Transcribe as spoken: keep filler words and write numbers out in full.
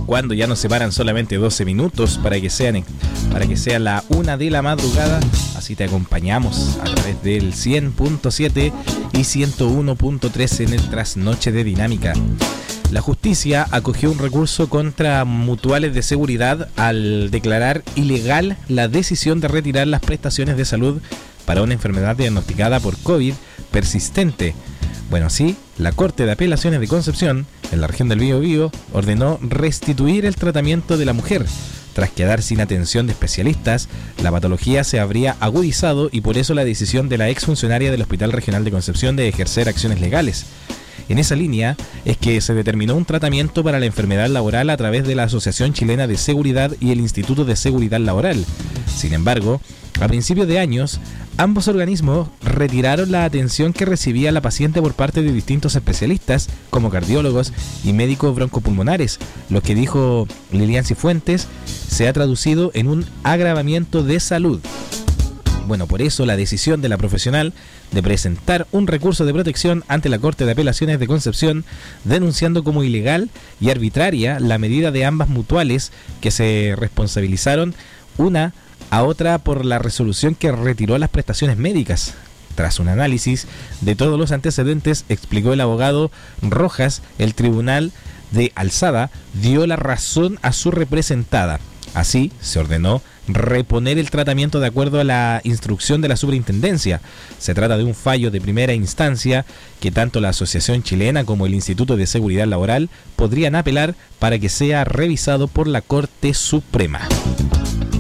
cuando ya nos separan solamente doce minutos para que sean para que sea la una de la madrugada. Así te acompañamos a través del cien punto siete y ciento uno punto tres en el trasnoche de Dinámica. La justicia acogió un recurso contra Mutuales de Seguridad al declarar ilegal la decisión de retirar las prestaciones de salud para una enfermedad diagnosticada por COVID persistente. Bueno, sí, la Corte de Apelaciones de Concepción, en la región del Biobío, ordenó restituir el tratamiento de la mujer. Tras quedar sin atención de especialistas, la patología se habría agudizado y por eso la decisión de la exfuncionaria del Hospital Regional de Concepción de ejercer acciones legales. En esa línea es que se determinó un tratamiento para la enfermedad laboral a través de la Asociación Chilena de Seguridad y el Instituto de Seguridad Laboral. Sin embargo, a principios de años, ambos organismos retiraron la atención que recibía la paciente por parte de distintos especialistas, como cardiólogos y médicos broncopulmonares, lo que dijo Lilian Cifuentes se ha traducido en un agravamiento de salud. Bueno, por eso la decisión de la profesional de presentar un recurso de protección ante la Corte de Apelaciones de Concepción, denunciando como ilegal y arbitraria la medida de ambas mutuales que se responsabilizaron una a otra por la resolución que retiró las prestaciones médicas. Tras un análisis de todos los antecedentes, explicó el abogado Rojas, el tribunal de alzada dio la razón a su representada. Así, se ordenó reponer el tratamiento de acuerdo a la instrucción de la superintendencia. Se trata de un fallo de primera instancia que tanto la Asociación Chilena como el Instituto de Seguridad Laboral podrían apelar para que sea revisado por la Corte Suprema.